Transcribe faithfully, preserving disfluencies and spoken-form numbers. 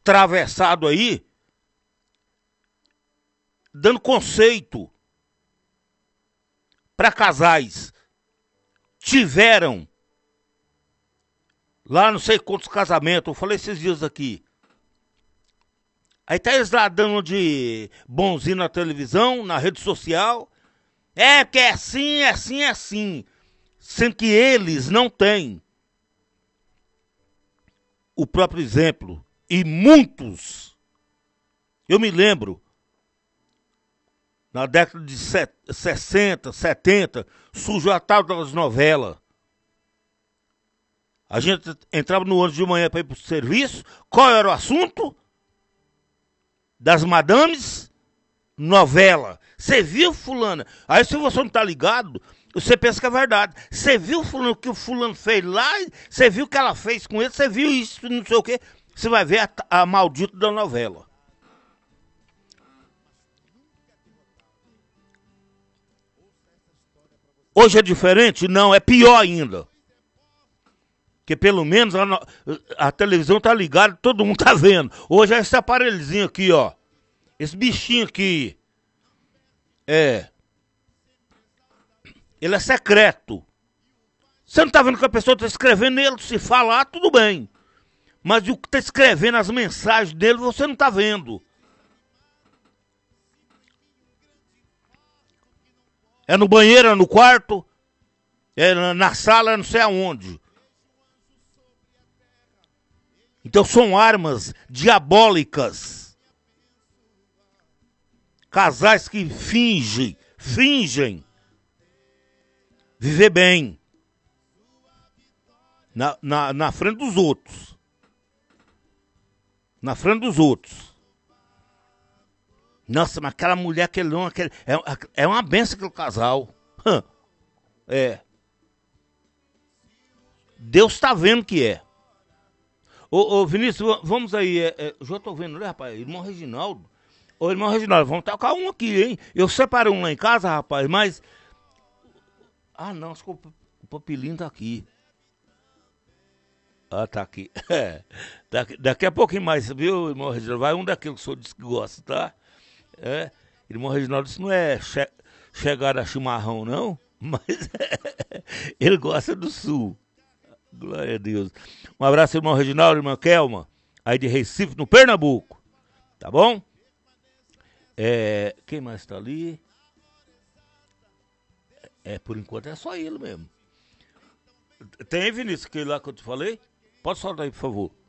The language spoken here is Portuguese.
travessado aí, dando conceito para casais. Tiveram lá não sei quantos casamentos, eu falei esses dias aqui. Aí tá eles lá dando de bonzinho na televisão, na rede social. É que é assim, é assim, é assim. Sendo que eles não têm o próprio exemplo. E muitos, eu me lembro, na década de sessenta, setenta, surgiu a tal das novelas. A gente entrava no ônibus de manhã para ir para o serviço. Qual era o assunto? Das madames, novela. Você viu fulana? Aí se você não tá ligado, você pensa que é verdade. Você viu fulano, o que o fulano fez lá? Você viu o que ela fez com ele? Você viu isso, não sei o quê? Você vai ver a, a maldita da novela. Hoje é diferente? Não, é pior ainda. Porque pelo menos a, a televisão tá ligada, todo mundo tá vendo. Hoje é esse aparelhozinho aqui, ó. Esse bichinho aqui. É. Ele é secreto. Você não tá vendo que a pessoa tá escrevendo nele, se falar, tudo bem. Mas o que tá escrevendo, as mensagens dele, você não tá vendo. É no banheiro, é no quarto, é na sala, é não sei aonde. Então são armas diabólicas. Casais que fingem, fingem viver bem na, na, na frente dos outros. Na frente dos outros. Nossa, mas aquela mulher, aquele homem, aquele, é, é uma benção aquele casal. É. Deus está vendo que é. Ô, ô Vinícius, vamos aí. É, é, já tô vendo, né, rapaz? Irmão Reginaldo. Ô, irmão Reginaldo, vamos tocar um aqui, hein? Eu separei um lá em casa, rapaz, mas... Ah, não, acho que o, o papilinho tá aqui. Ah, tá aqui. É, daqui, daqui a pouquinho mais, viu, irmão Reginaldo? Vai um daqueles que o senhor disse que gosta, tá? É, irmão Reginaldo, isso não é che chegar a chimarrão, não, mas ele gosta do sul. Glória a Deus. Um abraço, irmão Reginaldo, irmã Kelma, aí de Recife, no Pernambuco, tá bom? É, quem mais tá ali? É, por enquanto é só ele mesmo. Tem, Vinícius, aquele lá que eu te falei? Pode soltar aí, por favor.